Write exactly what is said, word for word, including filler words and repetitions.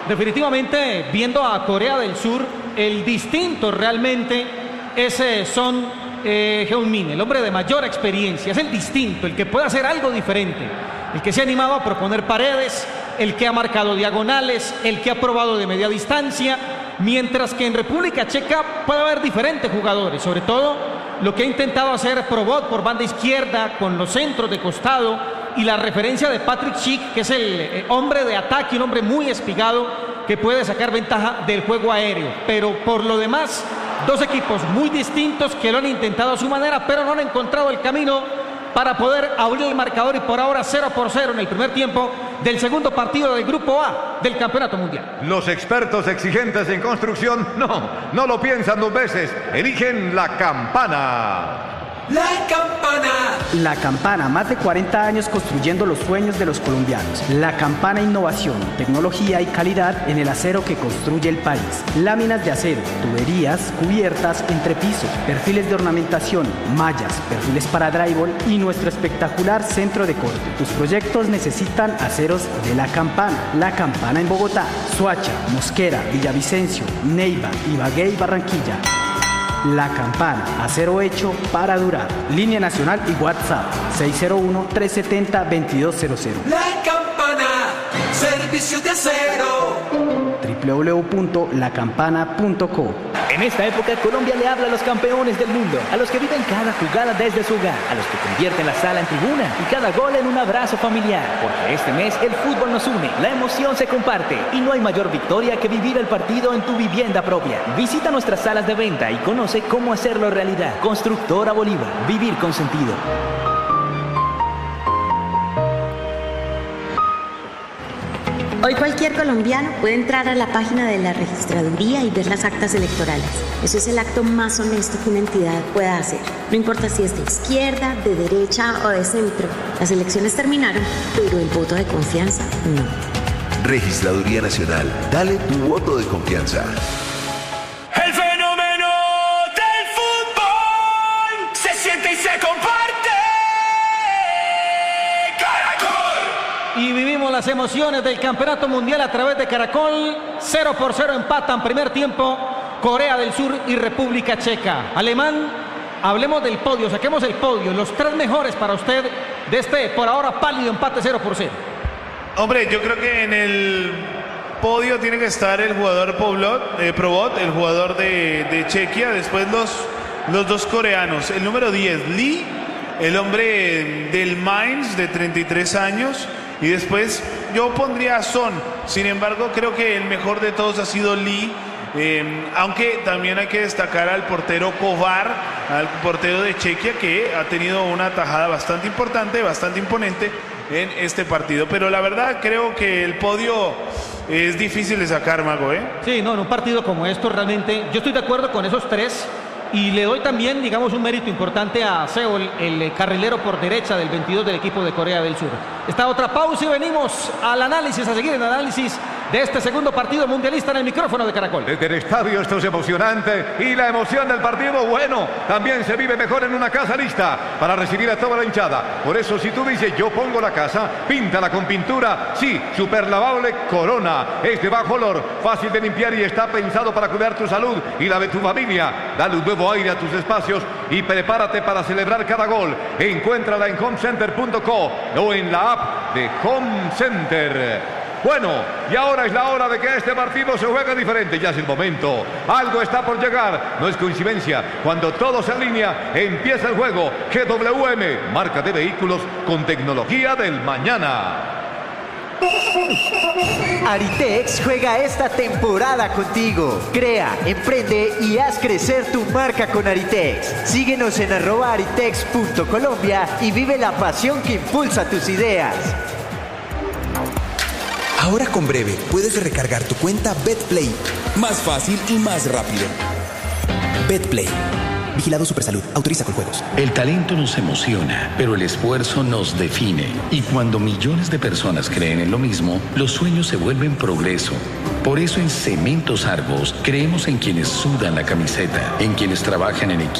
definitivamente, viendo a Corea del Sur, el distinto realmente es eh, Son eh, Heung-min, el hombre de mayor experiencia. Es el distinto, el que puede hacer algo diferente, el que se ha animado a proponer paredes, el que ha marcado diagonales, el que ha probado de media distancia, mientras que en República Checa puede haber diferentes jugadores, sobre todo lo que ha intentado hacer Probot por banda izquierda, con los centros de costado, y la referencia de Patrick Schick, que es el eh, hombre de ataque, un hombre muy espigado, que puede sacar ventaja del juego aéreo. Pero por lo demás, dos equipos muy distintos que lo han intentado a su manera, pero no han encontrado el camino para poder abrir el marcador, y por ahora cero por cero en el primer tiempo del segundo partido del Grupo A del Campeonato Mundial. Los expertos exigentes en construcción no, no lo piensan dos veces, eligen La Campana. La Campana. La Campana, más de cuarenta años construyendo los sueños de los colombianos. La Campana, innovación, tecnología y calidad en el acero que construye el país. Láminas de acero, tuberías, cubiertas, entrepiso, perfiles de ornamentación, mallas, perfiles para drywall y nuestro espectacular centro de corte. Tus proyectos necesitan aceros de La Campana. La Campana en Bogotá, Soacha, Mosquera, Villavicencio, Neiva, Ibagué y Barranquilla. La Campana, acero hecho para durar. Línea nacional y WhatsApp seis cero uno, tres siete cero, dos dos cero cero. La Campana, servicio de acero. doble u doble u doble u punto la campana punto co. En esta época, Colombia le habla a los campeones del mundo, a los que viven cada jugada desde su hogar, a los que convierten la sala en tribuna y cada gol en un abrazo familiar. Porque este mes el fútbol nos une, la emoción se comparte y no hay mayor victoria que vivir el partido en tu vivienda propia. Visita nuestras salas de venta y conoce cómo hacerlo realidad. Constructora Bolívar, vivir con sentido. Hoy cualquier colombiano puede entrar a la página de la registraduría y ver las actas electorales. Eso es el acto más honesto que una entidad pueda hacer. No importa si es de izquierda, de derecha o de centro. Las elecciones terminaron, pero el voto de confianza no. Registraduría Nacional. Dale tu voto de confianza. El fenómeno del fútbol se siente y se comparte. Y vivimos las emociones del Campeonato Mundial a través de Caracol. Cero por cero empatan primer tiempo Corea del Sur y República Checa. Alemán, hablemos del podio, saquemos el podio. Los tres mejores para usted de este, por ahora, pálido empate cero por cero. Hombre, yo creo que en el podio tiene que estar el jugador Poblot, eh, Probot, el jugador de, de Chequia. Después los, los dos coreanos. El número diez, Lee, el hombre del Mainz, de treinta y tres años. Y después yo pondría a Son. Sin embargo, creo que el mejor de todos ha sido Lee. Eh, aunque también hay que destacar al portero Kovar, al portero de Chequia, que ha tenido una tajada bastante importante, bastante imponente en este partido. Pero la verdad creo que el podio es difícil de sacar, Mago, ¿eh? Sí, no, en un partido como esto realmente yo estoy de acuerdo con esos tres. Y le doy también, digamos, un mérito importante a Seo, el, el carrilero por derecha del veintidós del equipo de Corea del Sur. Esta otra pausa y venimos al análisis, a seguir el análisis de este segundo partido mundialista en el micrófono de Caracol. Desde el estadio esto es emocionante y la emoción del partido, bueno, también se vive mejor en una casa lista para recibir a toda la hinchada. Por eso, si tú dices yo pongo la casa, píntala con pintura, sí, super lavable Corona. Es de bajo olor, fácil de limpiar y está pensado para cuidar tu salud y la de tu familia. Dale un nuevo aire a tus espacios y prepárate para celebrar cada gol. Encuéntrala en home center punto co o en la app de Home Center. Bueno, y ahora es la hora de que este partido se juegue diferente. Ya es el momento. Algo está por llegar. No es coincidencia. Cuando todo se alinea, empieza el juego. G W M, marca de vehículos con tecnología del mañana. Aritex juega esta temporada contigo. Crea, emprende y haz crecer tu marca con Aritex. Síguenos en arroba aritex punto colombia y vive la pasión que impulsa tus ideas. Ahora con Breve puedes recargar tu cuenta BetPlay. Más fácil y más rápido. BetPlay. Vigilado Supersalud. Autoriza con juegos. El talento nos emociona, pero el esfuerzo nos define. Y cuando millones de personas creen en lo mismo, los sueños se vuelven progreso. Por eso en Cementos Argos creemos en quienes sudan la camiseta, en quienes trabajan en equipo.